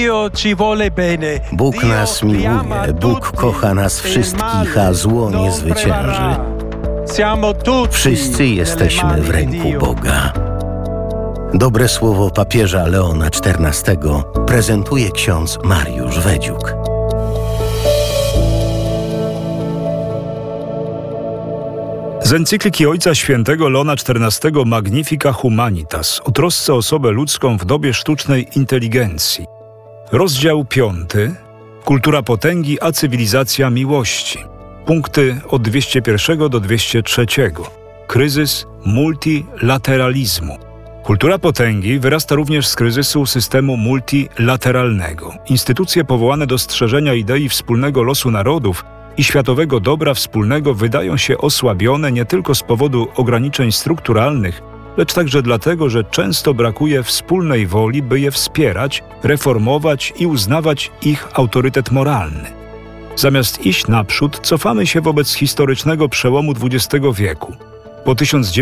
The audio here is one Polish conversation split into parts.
Bóg nas miłuje, Bóg kocha nas wszystkich, a zło nie zwycięży. Wszyscy jesteśmy w ręku Boga. Dobre słowo papieża Leona XIV prezentuje ksiądz Mariusz Wedziuk. Z encykliki Ojca Świętego Leona XIV Magnifica Humanitas o trosce o osobę ludzką w dobie sztucznej inteligencji. Rozdział 5. Kultura potęgi a cywilizacja miłości. Punkty od 201 do 203. Kryzys multilateralizmu. Kultura potęgi wyrasta również z kryzysu systemu multilateralnego. Instytucje powołane do strzeżenia idei wspólnego losu narodów i światowego dobra wspólnego wydają się osłabione nie tylko z powodu ograniczeń strukturalnych, lecz także dlatego, że często brakuje wspólnej woli, by je wspierać, reformować i uznawać ich autorytet moralny. Zamiast iść naprzód, cofamy się wobec historycznego przełomu XX wieku. Po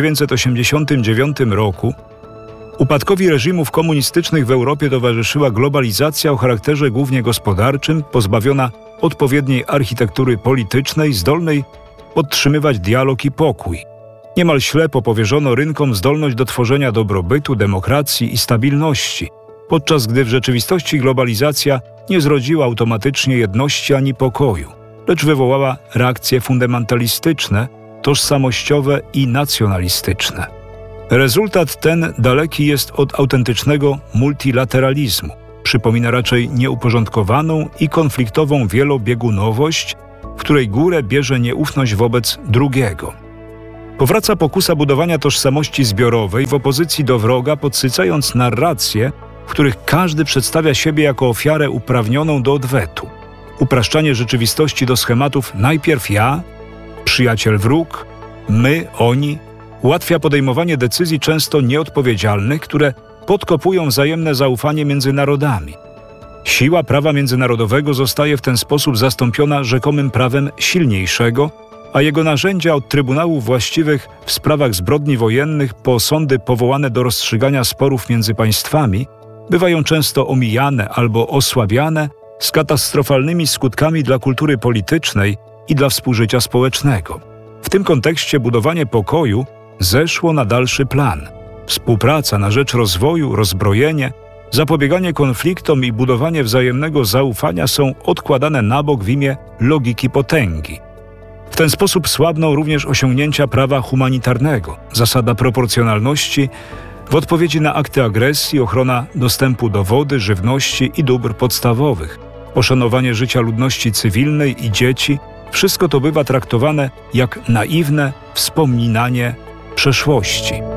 1989 roku upadkowi reżimów komunistycznych w Europie towarzyszyła globalizacja o charakterze głównie gospodarczym, pozbawiona odpowiedniej architektury politycznej, zdolnej podtrzymywać dialog i pokój. Niemal ślepo powierzono rynkom zdolność do tworzenia dobrobytu, demokracji i stabilności, podczas gdy w rzeczywistości globalizacja nie zrodziła automatycznie jedności ani pokoju, lecz wywołała reakcje fundamentalistyczne, tożsamościowe i nacjonalistyczne. Rezultat ten daleki jest od autentycznego multilateralizmu. Przypomina raczej nieuporządkowaną i konfliktową wielobiegunowość, w której górę bierze nieufność wobec drugiego. Powraca pokusa budowania tożsamości zbiorowej w opozycji do wroga, podsycając narracje, w których każdy przedstawia siebie jako ofiarę uprawnioną do odwetu. Upraszczanie rzeczywistości do schematów najpierw ja, przyjaciel-wróg, my, oni ułatwia podejmowanie decyzji często nieodpowiedzialnych, które podkopują wzajemne zaufanie między narodami. Siła prawa międzynarodowego zostaje w ten sposób zastąpiona rzekomym prawem silniejszego, a jego narzędzia od trybunałów właściwych w sprawach zbrodni wojennych po sądy powołane do rozstrzygania sporów między państwami bywają często omijane albo osłabiane z katastrofalnymi skutkami dla kultury politycznej i dla współżycia społecznego. W tym kontekście budowanie pokoju zeszło na dalszy plan. Współpraca na rzecz rozwoju, rozbrojenie, zapobieganie konfliktom i budowanie wzajemnego zaufania są odkładane na bok w imię logiki potęgi. W ten sposób słabną również osiągnięcia prawa humanitarnego, zasada proporcjonalności w odpowiedzi na akty agresji, ochrona dostępu do wody, żywności i dóbr podstawowych, poszanowanie życia ludności cywilnej i dzieci. Wszystko to bywa traktowane jak naiwne wspominanie przeszłości.